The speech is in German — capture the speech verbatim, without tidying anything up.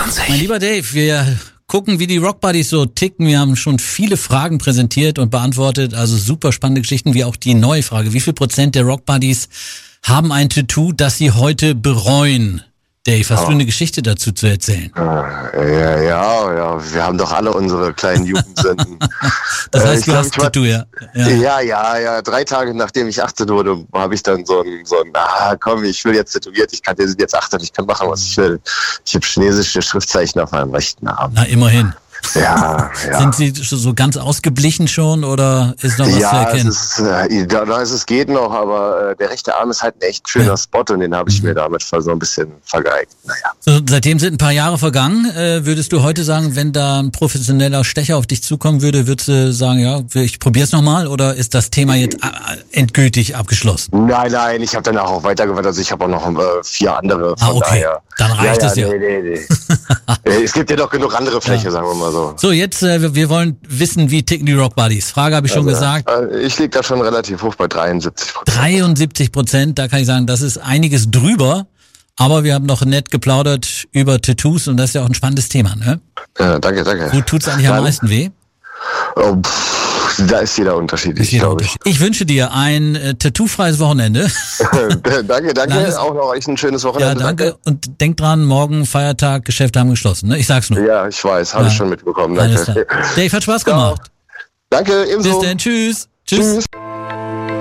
vierundzwanzig. Mein lieber Dave, wir gucken, wie die Rock Buddies so ticken. Wir haben schon viele Fragen präsentiert und beantwortet, also super spannende Geschichten, wie auch die neue Frage. Wie viel Prozent der Rock Buddies haben ein Tattoo, das sie heute bereuen? Dave, hast oh. du eine Geschichte dazu zu erzählen? Ja, ja, ja, wir haben doch alle unsere kleinen Jugendsünden. Das heißt, äh, du hast ein Tattoo, ja. ja. Ja, ja, ja. Drei Tage nachdem ich achtzehn wurde, habe ich dann so ein, so ein, ah, komm, ich will jetzt tätowiert, ich kann, wir sind jetzt achtzehn, ich kann machen, was ich will. Ich habe chinesische Schriftzeichen auf meinem rechten Arm. Na, immerhin. Ja, ja. Sind sie so ganz ausgeblichen schon oder ist noch was ja, zu erkennen? Es ist, äh, da, da ist es geht noch, aber äh, der rechte Arm ist halt ein echt schöner ja. Spot und den habe ich mir damit so ein bisschen vergeigt. Naja. So, seitdem sind ein paar Jahre vergangen. Äh, würdest du heute sagen, wenn da ein professioneller Stecher auf dich zukommen würde, würdest du sagen, ja, ich probier's nochmal oder ist das Thema jetzt äh, endgültig abgeschlossen? Nein, nein, ich habe danach auch weitergewandt. Also ich habe auch noch äh, vier andere. Von ah, okay. Daher. Dann reicht ja, es ja. ja. Nee, nee, nee. Es gibt ja doch genug andere Fläche, ja. sagen wir mal so. So, jetzt, äh, wir wollen wissen, wie ticken die Rock Buddies. Frage habe ich schon also, gesagt. Äh, ich liege da schon relativ hoch bei dreiundsiebzig Prozent. dreiundsiebzig Prozent, da kann ich sagen, das ist einiges drüber. Aber wir haben noch nett geplaudert über Tattoos und das ist ja auch ein spannendes Thema, ne? Ja, danke, danke. Wo tut's eigentlich am meisten weh? Oh, pff, da ist jeder unterschiedlich, glaube ich. Ich wünsche dir ein äh, tattoo-freies Wochenende. danke, danke. Langes, auch noch euch ein schönes Wochenende. Ja, danke. danke. Und denk dran, morgen Feiertag, Geschäfte haben geschlossen. Ne? Ich sag's nur. Ja, ich weiß, habe ja. ich schon mitbekommen. Danke. Dave, hat Spaß gemacht. Danke, ebenso. Bis dann, tschüss. Tschüss. Tschüss.